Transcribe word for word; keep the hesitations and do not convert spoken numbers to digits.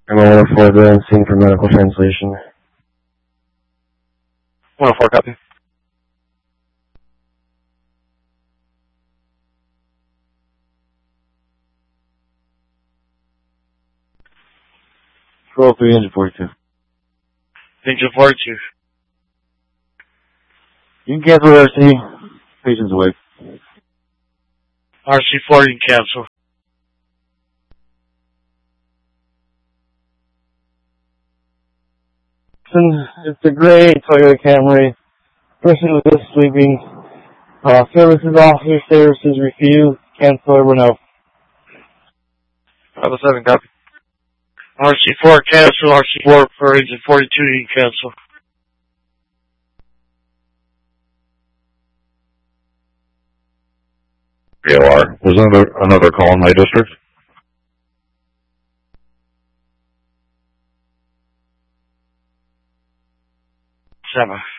I'm one oh four there and seeing for medical translation. one oh four, copy. twelve three, engine forty-two. Engine forty-two. You can cancel R C. Patient's awake. R C forty can cancel. It's a gray Toyota Camry. Person was just sleeping. Uh, services officer, services refused. Cancel, everyone else. five oh seven, copy. R C four cancel, R C four for engine forty-two you can cancel. B O R. Was another another call in my district? Seven.